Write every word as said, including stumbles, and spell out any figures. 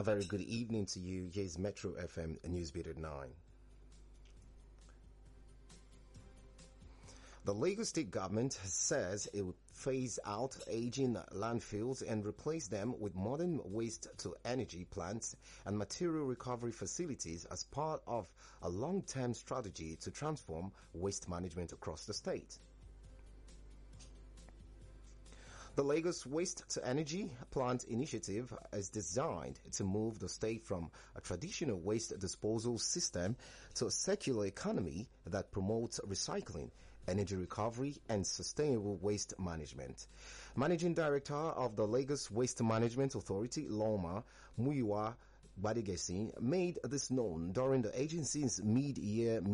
very good evening to you. Here's Metro F M Newsbeat at nine. The Lagos State government says it would phase out aging landfills and replace them with modern waste-to-energy plants and material recovery facilities as part of a long-term strategy to transform waste management across the state. The Lagos Waste-to-Energy Plant Initiative is designed to move the state from a traditional waste disposal system to a circular economy that promotes recycling, energy recovery, and sustainable waste management. Managing Director of the Lagos Waste Management Authority, Loma Muyiwa Badigesi, made this known during the agency's mid-year